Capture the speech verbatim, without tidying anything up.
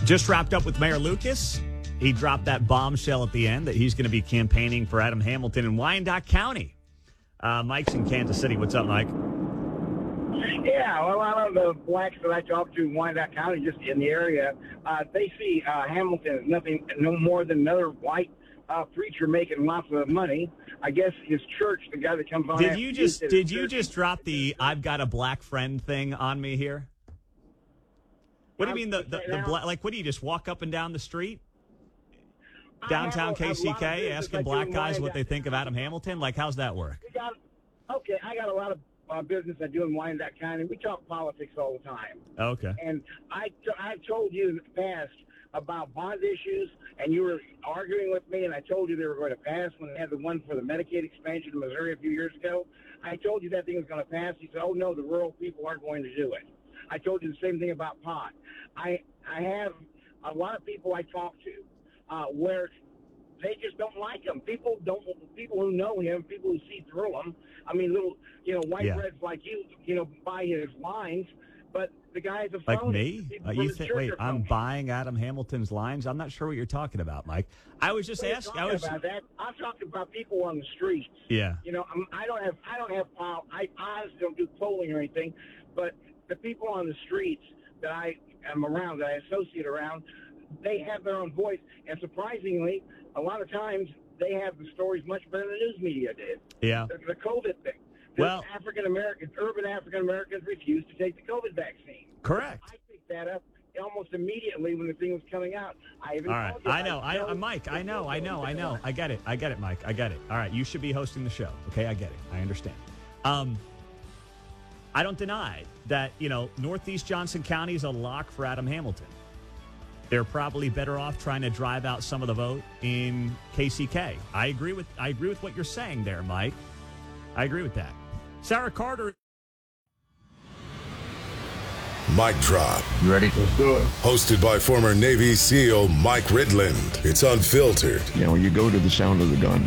Just wrapped up with Mayor Lucas. He dropped that bombshell at the end that he's going to be campaigning for Adam Hamilton in Wyandotte County. Uh, Mike's in Kansas City. What's up, Mike? Yeah, well, a lot of the blacks that I talk to in Wyandotte County, just in the area, uh, they see uh, Hamilton as nothing, no more than another white uh, preacher making lots of money. I guess his church, the guy that comes on. Did you just did you just drop the "I've got a black friend" thing on me here? What do you mean the the, the black? Like, what do you just walk up and down the street? Downtown K C K asking black guys what they think of Adam Hamilton? Like, how's that work? We got, okay, I got a lot of uh, business I do in Wyandotte County. We talk politics all the time. Okay. And I, I told you in the past about bond issues, and you were arguing with me, and I told you they were going to pass when they had the one for the Medicaid expansion in Missouri a few years ago. I told you that thing was going to pass. You said, oh, no, the rural people aren't going to do it. I told you the same thing about pot. I, I have a lot of people I talk to Uh, where they just don't like him. People don't. People who know him, people who see through him. I mean, little, you know, white yeah. breads like you, you know, buy his lines. But the guy's a like phony. me. Uh, you think? Wait, I'm buying Adam Hamilton's lines. I'm not sure what you're talking about, Mike. I was just asking. I was about that. I'm talking about people on the streets. Yeah. You know, I'm, I don't have. I don't have. I honestly don't do polling or anything. But the people on the streets that I am around, that I associate around, they have their own voice, and surprisingly, a lot of times they have the stories much better than the news media did. Yeah. The, the COVID thing. Well, African Americans, urban African Americans refused to take the COVID vaccine. Correct. I picked that up almost immediately when the thing was coming out. I even All right. called you. I know. I, I Mike. I know. I know. I know. I get it. I get it, Mike. I get it. All right. You should be hosting the show. Okay. I get it. I understand. Um, I don't deny that, you know, Northeast Johnson County is a lock for Adam Hamilton. They're probably better off trying to drive out some of the vote in K C K. I agree with I agree with what you're saying there, Mike. I agree with that. Sarah Carter. Mic Drop. You ready? Let's do it. Hosted by former Navy SEAL Mike Ridland. It's unfiltered. You know, you go to the sound of the gun.